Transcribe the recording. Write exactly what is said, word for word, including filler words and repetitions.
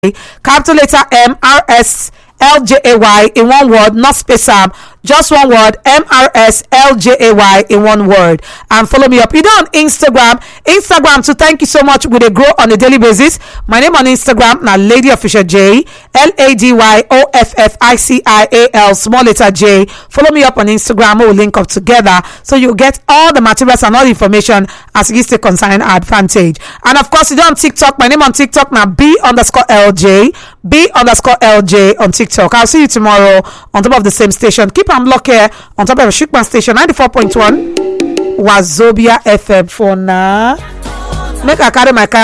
capital letter M R S L J A Y in one word, not space am, just one word, M R S L J A Y in one word. And follow me up. You know, on Instagram, Instagram too. Thank you so much. We dey grow on a daily basis. My name on Instagram now, Lady Official J, L A D Y O F F I C I A L, small letter J. Follow me up on Instagram. We'll link up together so you get all the materials and all the information as it is to concern advantage. And of course, you don't on TikTok. My name on TikTok now, B underscore L J, B underscore L J on TikTok. I'll see you tomorrow on top of the same station. Keep on lock here on top of the Shukman station ninety-four point one Wazobia F M for now. Make I carry my car.